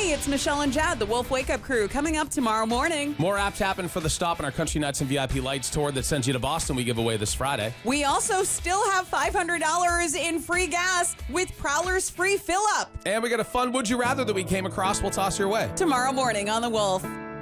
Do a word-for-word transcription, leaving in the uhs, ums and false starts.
Hey, it's Michelle and Jad, the Wolf Wake Up Crew, coming up tomorrow morning. More apps happen for the stop in our Country Nights and V I P Lights tour that sends you to Boston we give away this Friday. We also still have five hundred dollars in free gas with Prowler's free fill-up. And we got a fun Would You Rather that we came across we'll toss your way. Tomorrow morning on The Wolf.